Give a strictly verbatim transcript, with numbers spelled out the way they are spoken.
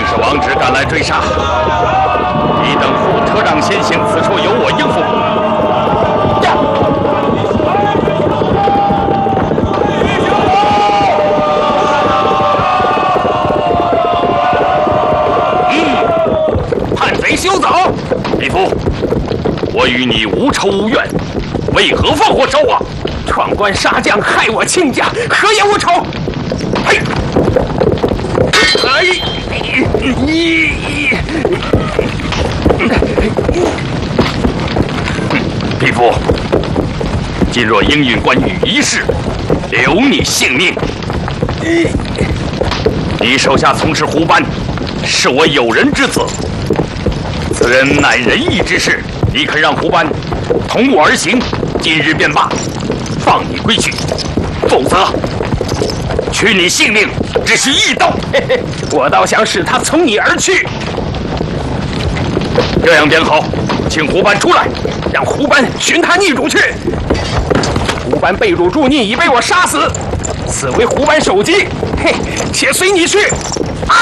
是王直赶来追杀，你等护特让先行，此处由我应付。呀！嗯，叛贼休走！李夫，我与你无仇无怨，为何放火烧我？ 闯关杀将，害我亲家，何言无仇？嘿！哎！你！ 匹夫，今若应允关羽一事，留你性命。你手下从事胡班，是我友人之子，此人乃仁义之士，你肯让胡班同我而行，今日便罢，放你归去；否则，取你性命只需一刀。 嘿嘿，我倒想使他从你而去。 这样便好，请胡班出来， 让胡班寻他逆主去。胡班被辱助逆，已被我杀死，此为胡班首级。嘿，且随你去。